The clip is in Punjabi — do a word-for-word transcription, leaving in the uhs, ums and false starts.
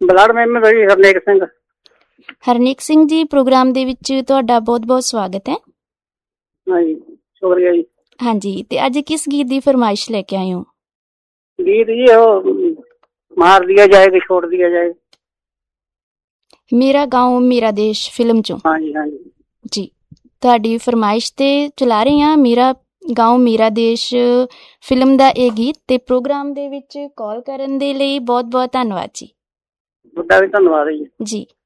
ਬਲੱਡ ਮੈਂਬਰ ਜੀ ਹਰਨੇਕ ਸਿੰਘ। ਹਰਨੇਕ ਸਿੰਘ ਜੀ, ਪ੍ਰੋਗਰਾਮ ਦੇ ਵਿੱਚ ਤੁਹਾਡਾ ਬਹੁਤ ਬਹੁਤ ਸਵਾਗਤ ਹੈ। ਹਾਂਜੀ, ਸ਼ੁਕਰੀਆ ਜੀ। ਹਾਂਜੀ, ਤੇ ਅੱਜ ਕਿਸ ਗੀਤ ਦੀ ਫਰਮਾਇਸ਼ ਲੈ ਕੇ ਆਏ ਹੋ? ਗੀਤ ਜੀ ਉਹ ਮਾਰ ਦਿਆ ਜਾਏ ਕਿ ਛੋੜ ਦਿਆ ਜਾਏ, ਮੇਰਾ ਗਾਉਂ ਮੇਰਾ ਦੇਸ਼ ਫਿਲਮ ਚੋਂ। ਹਾਂਜੀ ਹਾਂਜੀ ਜੀ, ਤੁਹਾਡੀ ਫਰਮਾਇਸ਼ ਤੇ ਚਲਾ ਰਹੇ ਹਾਂ ਮੇਰਾ ਗਾਉਂ ਮੇਰਾ ਦੇਸ਼ ਫਿਲਮ ਦਾ ਇਹ ਗੀਤ। ਤੇ ਪ੍ਰੋਗਰਾਮ ਦੇ ਵਿੱਚ ਕਾਲ ਕਰਨ ਦੇ ਲਈ ਬਹੁਤ ਬਹੁਤ ਧੰਨਵਾਦ ਜੀ। ਤੁਹਾਡਾ ਵੀ ਧੰਨਵਾਦ ਜੀ। ਜੀ।